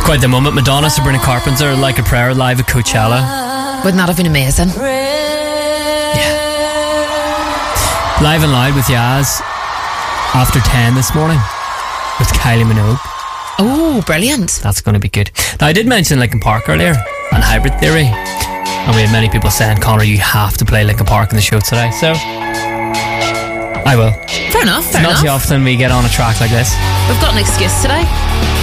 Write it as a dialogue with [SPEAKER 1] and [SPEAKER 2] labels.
[SPEAKER 1] Quite the moment. Madonna, Sabrina Carpenter, Like a Prayer live at Coachella.
[SPEAKER 2] Wouldn't that have been amazing?
[SPEAKER 1] Yeah. Live and Loud with Yaz after 10 this morning with Kylie Minogue.
[SPEAKER 2] Oh, brilliant.
[SPEAKER 1] That's going to be good. Now, I did mention Linkin Park earlier and Hybrid Theory, and we had many people saying, Connor, you have to play Linkin Park in the show today, so I will.
[SPEAKER 2] Fair enough.
[SPEAKER 1] Not too often we get on a track like this.
[SPEAKER 2] We've got an excuse today.